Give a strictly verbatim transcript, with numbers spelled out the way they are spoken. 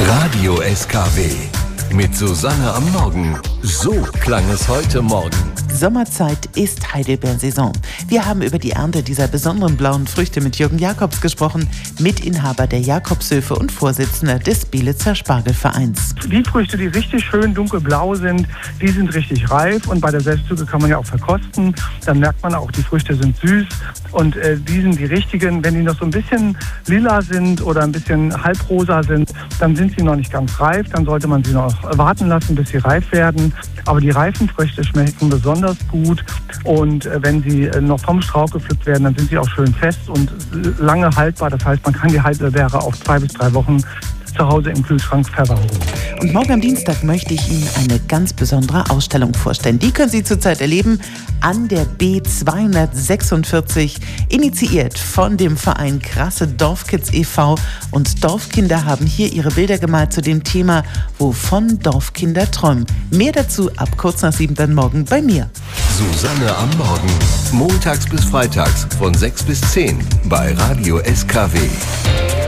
Radio S K W mit Susanne am Morgen. So klang es heute Morgen. Sommerzeit ist Heidelbeersaison. Wir haben über die Ernte dieser besonderen blauen Früchte mit Jürgen Jakobs gesprochen, Mitinhaber der Jakobshöfe und Vorsitzender des Bielitzer Spargelvereins. Die Früchte, die richtig schön dunkelblau sind, die sind richtig reif und bei der Selbstzuge kann man ja auch verkosten. Dann merkt man auch, die Früchte sind süß und äh, die sind die richtigen. Wenn die noch so ein bisschen lila sind oder ein bisschen halbrosa sind, dann sind sie noch nicht ganz reif. Dann sollte man sie noch warten lassen, bis sie reif werden. Aber die reifen Früchte schmecken besonders gut und äh, wenn sie äh, noch vom Strauch gepflückt werden, dann sind sie auch schön fest und äh, lange haltbar. Das heißt, man kann die Heidelbeere auf zwei bis drei Wochen zu Hause im Kühlschrank verwahren. Und morgen am Dienstag möchte ich Ihnen eine ganz besondere Ausstellung vorstellen. Die können Sie zurzeit erleben an der B zweihundertsechsundvierzig, initiiert von dem Verein Krasse Dorfkids e V Und Dorfkinder haben hier ihre Bilder gemalt zu dem Thema, wovon Dorfkinder träumen. Mehr dazu ab kurz nach sieben dann morgen bei mir. Susanne am Morgen. Montags bis freitags von sechs bis zehn bei Radio S K W.